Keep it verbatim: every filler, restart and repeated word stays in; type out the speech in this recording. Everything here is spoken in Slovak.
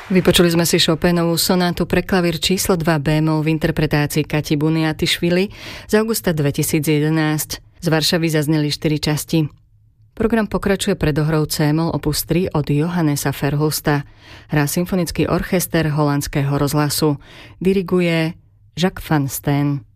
Vypočuli sme si Chopínovú sonátu pre klavír číslo dva bémol v interpretácii Kati Buniatišvili z augusta dvetisícjedenásť. Z Varšavy zazneli štyri časti. Program pokračuje predohrou C-moll opus tri od Johannesa Verhulsta. Hrá symfonický orchester holandského rozhlasu. Diriguje Jacques van Steen.